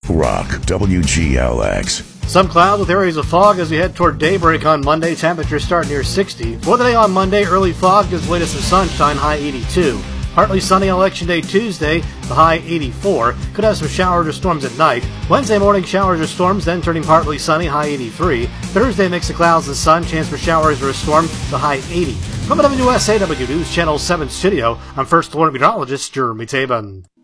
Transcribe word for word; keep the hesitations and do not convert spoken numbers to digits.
Rock W G L X. Some clouds with areas of fog as we head toward daybreak on Monday. Temperatures start near sixty. For the day on Monday, early fog gives way to some sunshine, high eighty-two. Partly sunny on Election Day Tuesday, the high eighty-four. Could have some showers or storms at night. Wednesday morning, showers or storms, then turning partly sunny, high eighty-three. Thursday, mix of clouds and sun, chance for showers or a storm, the high eighty. From the W S A W News Channel seven studio, I'm First Alert Meteorologist Jeremy Taban.